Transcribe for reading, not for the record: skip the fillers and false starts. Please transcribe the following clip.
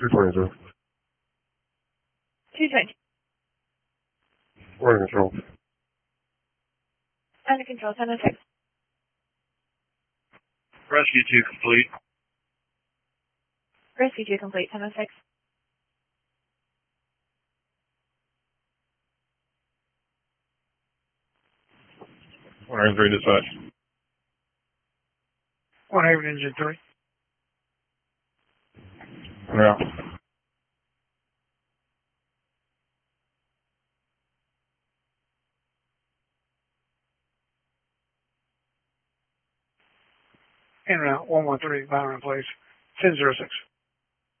220. 220. We're under control. Under control, 1006. Rescue 2 complete. Rescue 2 complete, 1006. One Iron 3 dispatch. 1 Haven Engine 3. We're out. En route 113, Byron Place, 1006.